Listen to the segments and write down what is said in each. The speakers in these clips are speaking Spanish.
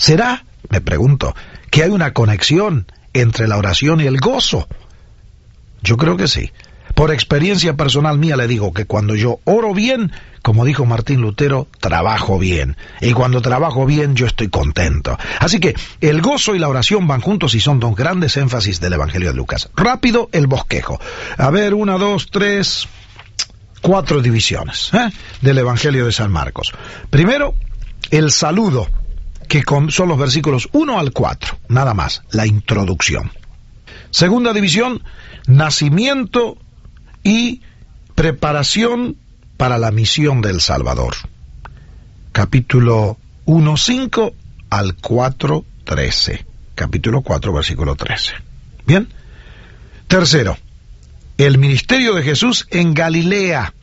¿Será, me pregunto, que hay una conexión entre la oración y el gozo? Yo creo que sí. Por experiencia personal mía le digo que cuando yo oro bien, como dijo Martín Lutero, trabajo bien. Y cuando trabajo bien, yo estoy contento. Así que el gozo y la oración van juntos y son dos grandes énfasis del Evangelio de Lucas. Rápido el bosquejo. A ver, 1, 2, 3, 4 divisiones del Evangelio de San Marcos. Primero, el saludo, que son los versículos 1 al 4, nada más, la introducción. Segunda división, nacimiento y preparación para la misión del Salvador. Capítulo 1:5 al 4:13. Capítulo 4, versículo 13. Bien. Tercero, el ministerio de Jesús en Galilea.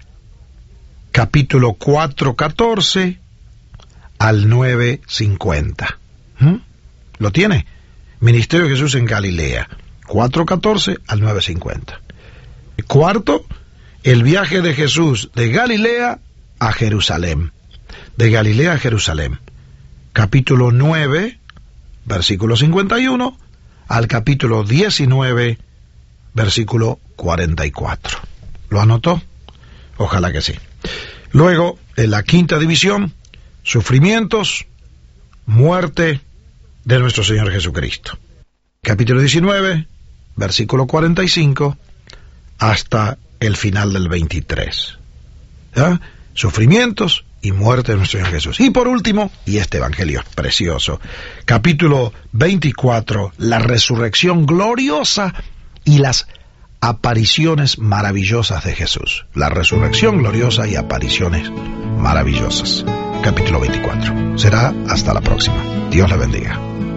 Capítulo 4:14 al 9:50. ¿Lo tiene? Ministerio de Jesús en Galilea. 4:14 al 9:50. Cuarto, el viaje de Jesús de Galilea a Jerusalén. De Galilea a Jerusalén. Capítulo 9, versículo 51, al capítulo 19, versículo 44. ¿Lo anotó? Ojalá que sí. Luego, en la quinta división, sufrimientos, muerte de nuestro Señor Jesucristo. Capítulo 19, versículo 45, hasta el final del 23. ¿Ya? Sufrimientos y muerte de nuestro Señor Jesús. Y por último, y este evangelio es precioso, capítulo 24, la resurrección gloriosa y las apariciones maravillosas de Jesús. La resurrección gloriosa y apariciones maravillosas. Capítulo 24. Será hasta la próxima. Dios la bendiga.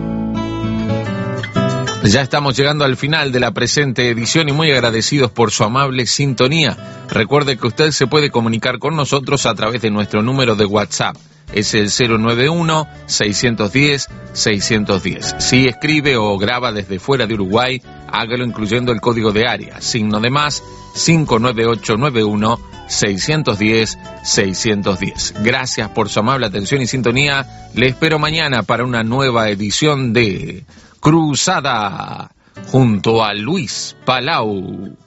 Ya estamos llegando al final de la presente edición y muy agradecidos por su amable sintonía. Recuerde que usted se puede comunicar con nosotros a través de nuestro número de WhatsApp. Es el 091-610-610. Si escribe o graba desde fuera de Uruguay, hágalo incluyendo el código de área, signo de más 59891-610-610. Gracias por su amable atención y sintonía. Le espero mañana para una nueva edición de Cruzada junto a Luis Palau.